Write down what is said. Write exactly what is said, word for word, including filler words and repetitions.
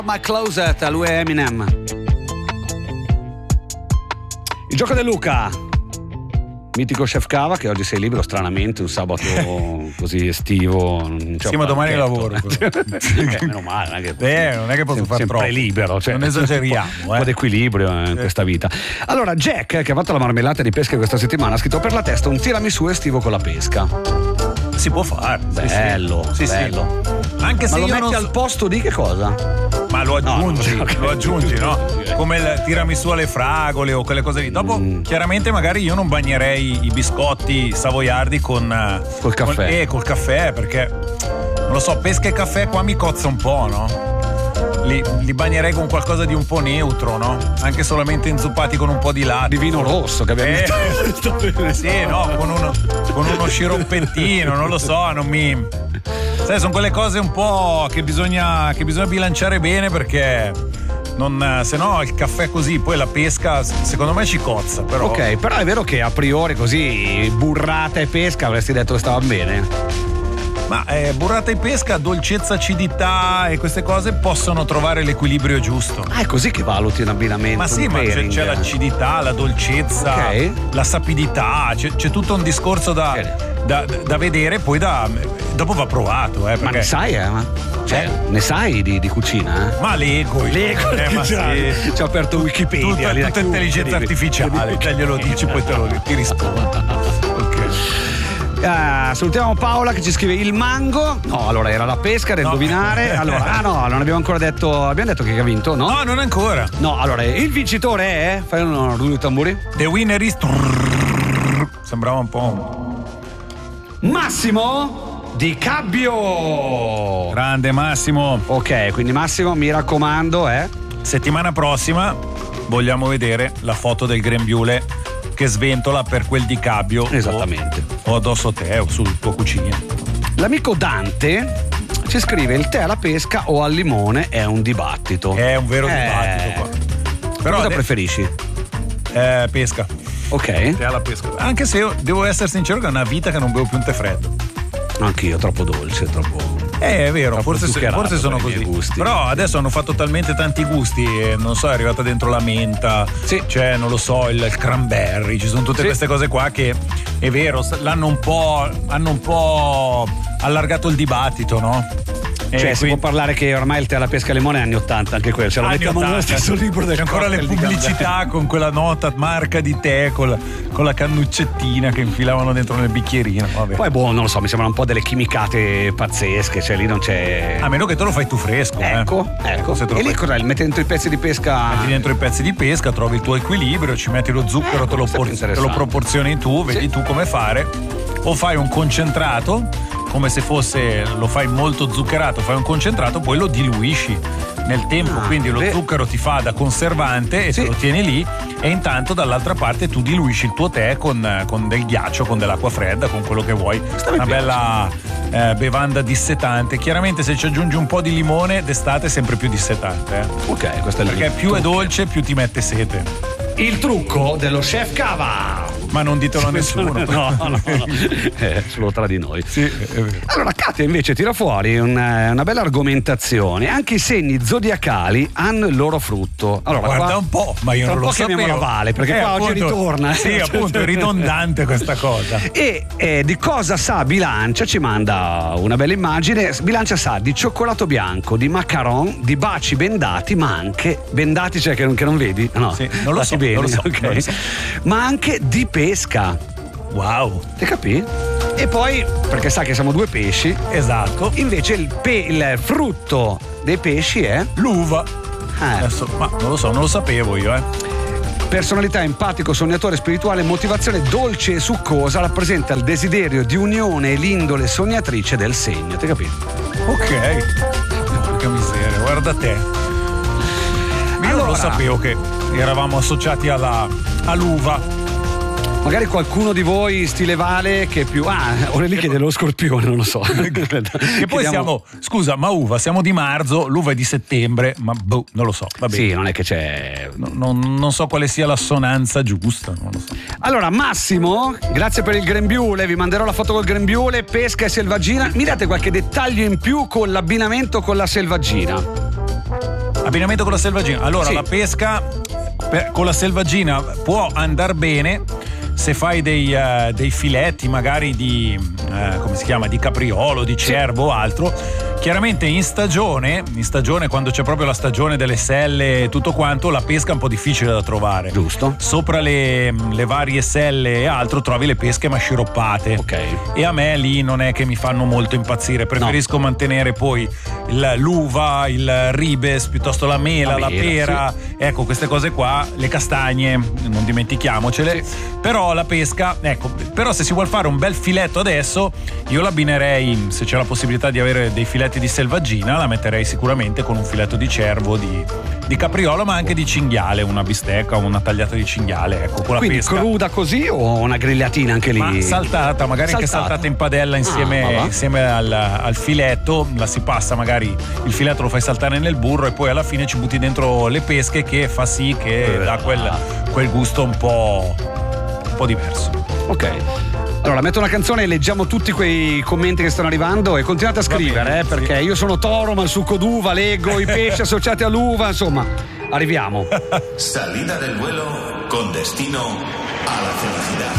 My Closet, lui è Eminem. Il gioco del Luca. Mitico Chef Cava, che oggi sei libero stranamente, un sabato così estivo. Non c'è sì, ma domani lavoro. eh, meno male, non è che, eh, non è che posso fare troppo. Sempre libero, cioè, non esageriamo. Un po', eh. po' di equilibrio in eh. questa vita. Allora, Jack, che ha fatto la marmellata di pesca questa settimana, ha scritto per la testa un tiramisù estivo con la pesca. Si può fare. Bello, sì, bello. Sì. Anche se ma lo io metti non... al posto di che cosa? Ma lo aggiungi, no, lo aggiungi, no? Come il tiramisù alle fragole o quelle cose lì. Dopo, mm. chiaramente, magari io non bagnerei i biscotti savoiardi con col caffè. Con, eh, col caffè, perché non lo so, pesca e caffè qua mi cozza un po', no? Li, li bagnerei con qualcosa di un po' neutro, no? Anche solamente inzuppati con un po' di latte. Di vino rosso che abbiamo eh, sì, no, con uno, con uno sciroppettino, non lo so, non mi. Sai, sono quelle cose un po' che bisogna, che bisogna bilanciare bene, perché non, se no il caffè così, poi la pesca secondo me ci cozza, però. Ok, però è vero che a priori così burrata e pesca avresti detto che stavano bene. Ma eh, burrata e pesca, dolcezza, acidità e queste cose possono trovare l'equilibrio giusto. Ah, è così che valuti un abbinamento? Ma sì, ma c'è, c'è l'acidità, la dolcezza, okay. la sapidità, c'è, c'è tutto un discorso da, okay. da, da vedere, poi da, dopo va provato. Eh, perché... Ma ne sai, eh? Ma... Cioè, eh? ne sai di, di cucina? Eh? Ma leggo, leggo, eh, ma sì. Ci ho aperto Wikipedia. Tutta, tutta intelligenza artificiale, te glielo dici, poi te lo ti rispondo. Ok. Uh, salutiamo Paola che ci scrive il mango. No, allora era la pesca da no. indovinare. Allora, ah no, non abbiamo ancora detto. Abbiamo detto che ha vinto, no? No, non ancora. No, allora il vincitore è. Fai un rullo di tamburi. The winner is. Sembrava un po'. Massimo Di Cabbio. Grande Massimo. Ok, quindi Massimo, mi raccomando, eh. Settimana prossima vogliamo vedere la foto del grembiule che sventola per quel Di Cabbio. Esattamente. O, o addosso a te o sul tuo cucina. L'amico Dante ci scrive: il tè alla pesca o al limone è un dibattito. È un vero eh... dibattito qua. Però cosa ade... preferisci? Eh, pesca. Ok. Tè alla pesca. Anche se io devo essere sincero che è una vita che non bevo più un tè freddo. Anch'io, troppo dolce, troppo. Eh, è vero, forse, forse sono così. Gusti. Però adesso hanno fatto talmente tanti gusti, e non so, è arrivata dentro la menta, sì. Cioè, non lo so, il, il cranberry, ci sono tutte sì. queste cose qua che è vero, l'hanno un po', hanno un po' allargato il dibattito, no? Cioè, eh, si quindi... può parlare che ormai il tè alla pesca e limone è anni ottanta, anche quello. Cioè, lo mettiamo nello stesso libro del C'è ancora le pubblicità con quella nota marca di tè, con la, con la cannuccettina che infilavano dentro nel bicchierino. Vabbè. Poi, boh, non lo so, mi sembrano un po' delle chimicate pazzesche, cioè lì non c'è. A meno che te lo fai tu fresco. Ecco, eh. ecco. Se te lo e lì cos'è? Metti dentro i pezzi di pesca. Metti dentro i pezzi di pesca, trovi il tuo equilibrio, ci metti lo zucchero, eh, te, lo por- te lo proporzioni tu, vedi sì. tu come fare. O fai un concentrato, come se fosse, lo fai molto zuccherato, fai un concentrato, poi lo diluisci nel tempo, ah, quindi lo beh. zucchero ti fa da conservante e sì. te lo tieni lì, e intanto dall'altra parte tu diluisci il tuo tè con, con del ghiaccio, con dell'acqua fredda, con quello che vuoi. Questa una bella eh, bevanda dissetante. Chiaramente se ci aggiungi un po' di limone d'estate è sempre più dissetante. Eh. Ok, questo è perché più trucco. È dolce più ti mette sete. Il trucco dello chef Cava. Ma non ditelo a nessuno. No, no, no. Eh, solo tra di noi. Sì, è vero. Allora, Katia invece tira fuori una, una bella argomentazione. Anche i segni zodiacali hanno il loro frutto. Allora, guarda qua, un po', ma io non lo sapevo. Tra un po' chiamiamola Vale, perché eh, qua appunto, oggi ritorna. Sì, appunto, è ridondante questa cosa. E eh, di cosa sa Bilancia? Ci manda una bella immagine. Bilancia sa di cioccolato bianco, di macaron, di baci bendati, ma anche bendati, cioè che non, che non vedi? No, sì, non lo so, bene, non lo so, okay. non lo so. Ma anche di pesca. Wow, ti capì? E poi, perché sa che siamo due pesci, esatto. Invece il, pe- il frutto dei pesci è l'uva. Eh. Adesso, ma non lo so, non lo sapevo io, eh. Personalità, empatico, sognatore, spirituale, motivazione dolce e succosa, rappresenta il desiderio di unione e l'indole sognatrice del segno, ti capito? Ok. Porca miseria, guarda te. Io allora, non lo sapevo che eravamo associati alla all'uva. Magari qualcuno di voi stile Vale che più ah ora lì chiede lo scorpione, non lo so. Che poi siamo, scusa, ma uva siamo di marzo, l'uva è di settembre, ma boh, non lo so, va bene. Sì, non è che c'è no, non, non so quale sia l'assonanza giusta, non lo so. Allora Massimo, grazie per il grembiule, vi manderò la foto col grembiule, pesca e selvaggina. Mi date qualche dettaglio in più con l'abbinamento con la selvaggina? Abbinamento con la selvaggina. Allora, sì. la pesca per, con la selvaggina può andare bene se fai dei, uh, dei filetti magari di uh, come si chiama, di capriolo, di cervo o altro. Chiaramente in stagione, in stagione quando c'è proprio la stagione delle selle e tutto quanto, la pesca è un po' difficile da trovare. Giusto. Sopra le, le varie selle e altro trovi le pesche ma sciroppate. Ok. E a me lì non è che mi fanno molto impazzire, preferisco no. mantenere poi il, l'uva, il ribes, piuttosto la mela, la, mela, la pera, sì. Ecco, queste cose qua, le castagne, non dimentichiamocele. Sì. Però la pesca, ecco, però se si vuol fare un bel filetto adesso, io l'abbinerei, se c'è la possibilità di avere dei filetti di selvaggina, la metterei sicuramente con un filetto di cervo, di, di capriolo, ma anche di cinghiale, una bistecca o una tagliata di cinghiale, ecco, con la Quindi pesca. Cruda così o una grigliatina anche lì? Ma saltata, magari saltata. Anche saltata in padella insieme, ah, insieme al, al filetto, la si passa, magari il filetto lo fai saltare nel burro e poi alla fine ci butti dentro le pesche, che fa sì che eh, dà quel, quel gusto un po', un po' diverso. Ok. Allora, metto una canzone e leggiamo tutti quei commenti che stanno arrivando e continuate a scrivere, bene, eh, perché sì. Io sono toro, ma il succo d'uva, leggo i pesci associati all'uva, insomma, arriviamo. Salida del vuelo con destino a la felicidad.